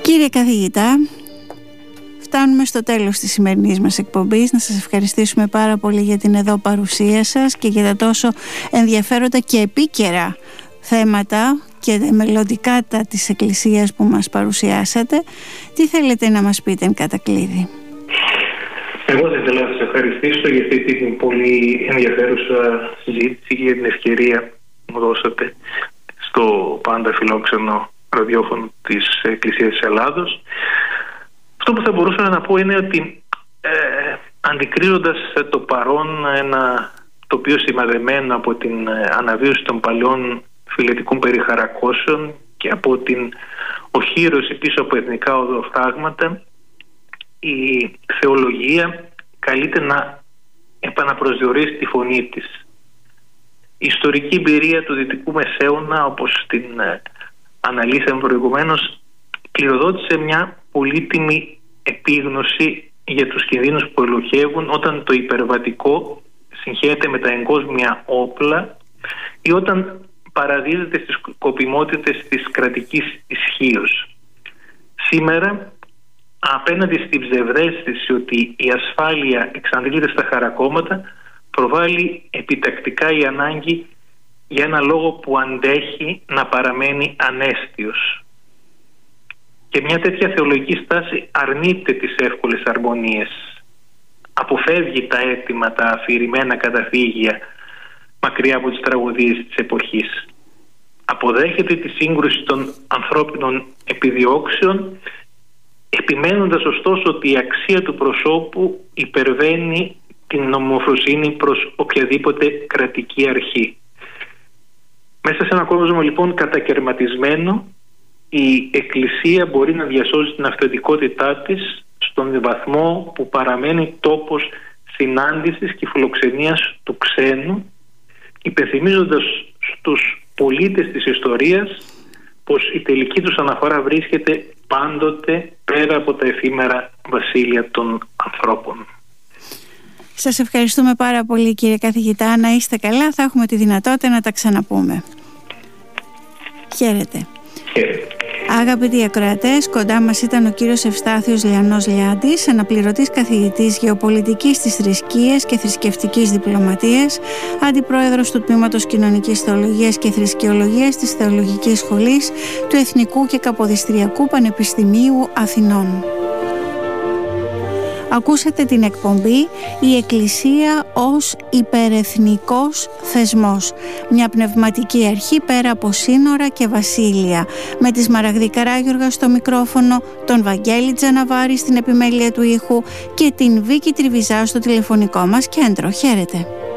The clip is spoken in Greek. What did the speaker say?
Κύριε καθηγητά, φτάνουμε στο τέλος της σημερινής μας εκπομπής. Να σας ευχαριστήσουμε πάρα πολύ για την εδώ παρουσία σας και για τα τόσο ενδιαφέροντα και επίκαιρα θέματα και μελλοντικά τα της Εκκλησίας που μας παρουσιάσατε. Τι θέλετε να μας πείτε εν κατακλείδη? Εγώ θα ήθελα να σας ευχαριστήσω για αυτή την πολύ ενδιαφέρουσα συζήτηση και για την ευκαιρία που μου δώσατε στο πάντα φιλόξενο ραδιόφωνο της Εκκλησίας της Ελλάδος. Αυτό που θα μπορούσα να πω είναι ότι αντικρίζοντας το παρόν, ένα τοπίο σημαδεμένο από την αναβίωση των παλιών φιλετικών περιχαρακώσεων και από την οχύρωση πίσω από εθνικά οδοφράγματα, η θεολογία καλείται να επαναπροσδιορίσει τη φωνή της. Η ιστορική εμπειρία του Δυτικού Μεσαίωνα, όπως την αναλύσαμε προηγουμένως, κληροδότησε μια πολύτιμη επίγνωση για τους κινδύνους που ελοχεύουν όταν το υπερβατικό συγχέεται με τα εγκόσμια όπλα ή όταν παραδίδεται στις σκοπιμότητες της κρατικής ισχύως. Σήμερα, απέναντι στην ψευδαίσθηση ότι η ασφάλεια εξαντλείται στα χαρακόμματα, προβάλλει επιτακτικά η ανάγκη για ένα λόγο που αντέχει να παραμένει ανέστιος. Και μια τέτοια θεολογική στάση αρνείται τις εύκολες αρμονίες. Αποφεύγει τα αίτημα, τα αφηρημένα καταφύγια μακριά από τις τραγωδίες της εποχής. Αποδέχεται τη σύγκρουση των ανθρώπινων επιδιώξεων, επιμένοντας ωστόσο ότι η αξία του προσώπου υπερβαίνει την νομοφροσύνη προς οποιαδήποτε κρατική αρχή. Μέσα σε ένα κόσμο λοιπόν κατακερματισμένο, η Εκκλησία μπορεί να διασώσει την αυθεντικότητά της στον βαθμό που παραμένει τόπος συνάντησης και φιλοξενίας του ξένου, υπενθυμίζοντας στους πολίτες της ιστορίας πως η τελική τους αναφορά βρίσκεται πάντοτε πέρα από τα εφήμερα βασίλεια των ανθρώπων. Σας ευχαριστούμε πάρα πολύ, κύριε καθηγητά. Να είστε καλά, θα έχουμε τη δυνατότητα να τα ξαναπούμε. Χαίρετε. Αγαπητοί ακροατές, κοντά μας ήταν ο κύριος Ευστάθιος Λιανός Λιάντης, αναπληρωτής καθηγητής γεωπολιτικής στις θρησκείες και θρησκευτικής διπλωματίας, αντιπρόεδρος του Τμήματος Κοινωνικής Θεολογίας και Θρησκεολογίας της Θεολογικής Σχολής του Εθνικού και Καποδιστριακού Πανεπιστημίου Αθηνών. Ακούσατε την εκπομπή «Η Εκκλησία ως υπερεθνικός θεσμός». Μια πνευματική αρχή πέρα από σύνορα και βασίλεια. Με τη Σμαραγδή Καράγιοργα στο μικρόφωνο, τον Βαγγέλη Τζαναβάρη στην επιμέλεια του ήχου και την Βίκη Τριβιζά στο τηλεφωνικό μας κέντρο. Χαίρετε.